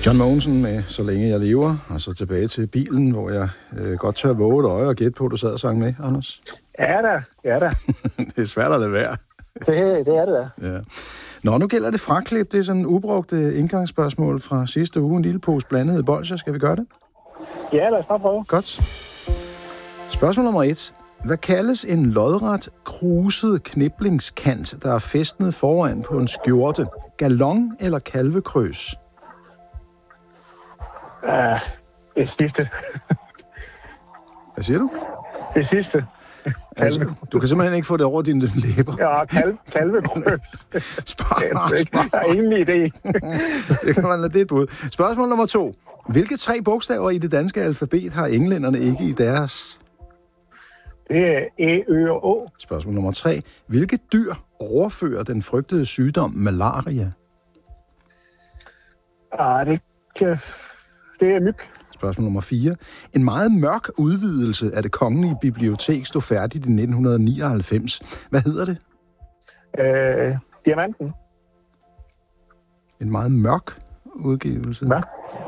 John Mogensen med Så længe jeg lever, og så tilbage til bilen, hvor jeg godt tør våge et øje og gætte på, at du sad og sang med, Anders. Ja da. Det er svært at lade være. Det er det da. Ja. Nå, nu gælder det fraklip. Det er sådan en ubrugte indgangsspørgsmål fra sidste uge. En lille pose blandede bolsjer. Skal vi gøre det? Ja, lad os bare prøve. Godt. Spørgsmål nummer 1. Hvad kaldes en lodret, kruset kniblingskant, der er fæstnet foran på en skjorte? Galon eller kalvekrøs? Det sidste. Hvad siger du? Det sidste. Altså, du kan simpelthen ikke få det over dine læber. Ja, kalvekrøs. Jeg har ingen idé. Det kan man lade det et bud. Spørgsmål nummer 2. Hvilke 3 bogstaver i det danske alfabet har englænderne ikke i deres? Det er E, Ø og Å. Spørgsmål nummer 3. Hvilke dyr overfører den frygtede sygdom malaria? Det er myg. Spørgsmål nummer 4. En meget mørk udvidelse af det kongelige bibliotek stod færdigt i 1999. Hvad hedder det? Diamanten. En meget mørk udgivelse. Mørk.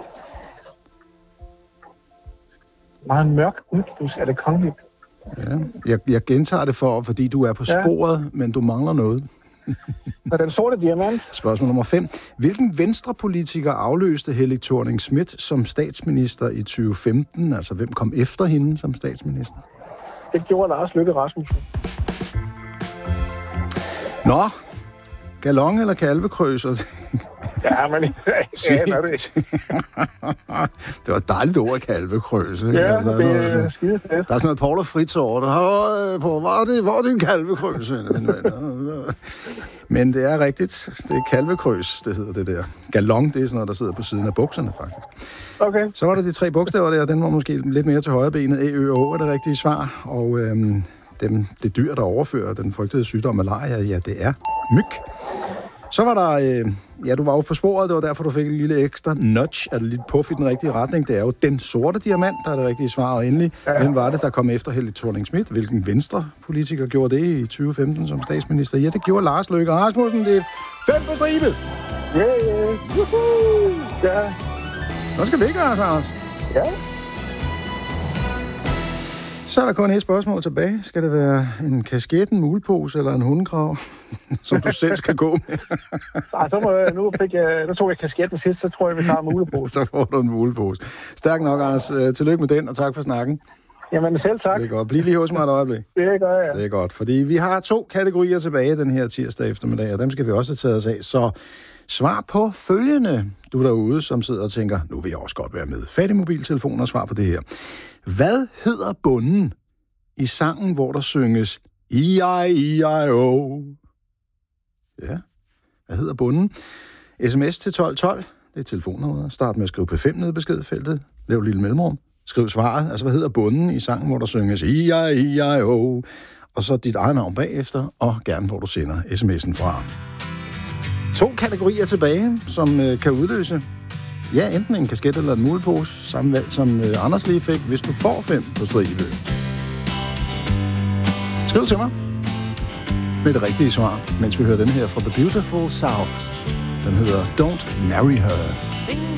Meget mørk udgivelse af det kongelige. Ja. Jeg gentager det fordi du er på sporet, men du mangler noget. Og den sorte diamant. Spørgsmål nummer 5. Hvilken venstrepolitiker afløste Helle Thorning-Schmidt som statsminister i 2015? Altså, hvem kom efter hende som statsminister? Det gjorde Lars Løkke Rasmussen. Nå, galon eller kalvekrøs? Ja, men aner det. Det var et dejligt ord, kalvekrøs. Ikke? Ja, altså, det er skide fedt. Der er sådan noget Paul og Fritz over det. Hvor er det en kalvekrøs? Men det er rigtigt. Det er kalvekrøs, det hedder det der. Galon, det er sådan noget, der sidder på siden af bukserne, faktisk. Okay. Så var der de 3 bogstaver der. Den var måske lidt mere til højrebenet. E, Ø og Å er det rigtige svar. Og det dyr, der overfører den frygtede sygdom malaria, ja, det er myg. Så var der, du var jo på sporet, det var derfor, du fik en lille ekstra nudge, er det lidt puff i den rigtige retning. Det er jo den sorte diamant, der er det rigtige svar. Og endelig, hvem var det, der kom efter Helle Thorning-Schmidt? Hvilken venstrepolitiker gjorde det i 2015 som statsminister? Ja, det gjorde Lars Løkke Rasmussen. Det er 5 på stribe. Yeah. Ja. Hvad skal det gøre, Anders? Ja. Så er der kun et spørgsmål tilbage. Skal det være en kasket, en mulepose eller en hundekrav, som du selv skal gå med? Nu tog jeg kasketten sidst, så tror jeg, vi tager en mulepose. Så får du en mulepose. Stærk nok, Anders. Tillykke med den, og tak for snakken. Jamen selv tak. Det er godt. Bliv lige hos mig et øjeblik. Det gør jeg. Det er godt, fordi vi har 2 kategorier tilbage den her tirsdag eftermiddag, og dem skal vi også have taget os af. Så svar på følgende, du derude, som sidder og tænker, nu vil jeg også godt være med. Fat i mobiltelefonen og svar på det her. Hvad hedder bunden i sangen, hvor der synges E-I-E-I-O? Ja, hvad hedder bunden? SMS til 1212, det er telefonnummeret. Start med at skrive P5 nede i beskedfeltet. Lav et lille mellemrum. Skriv svaret. Altså, hvad hedder bunden i sangen, hvor der synges E-I-E-I-O? Og så dit eget navn bagefter, og gerne hvor du sender sms'en fra. 2 kategorier tilbage, som kan udløse enten en kasket eller en mulepose, samme valg som Anders lige fik, hvis du får 5 på stribe. Skriv til mig med det rigtige svar, mens vi hører den her fra The Beautiful South. Den hedder Don't Marry Her.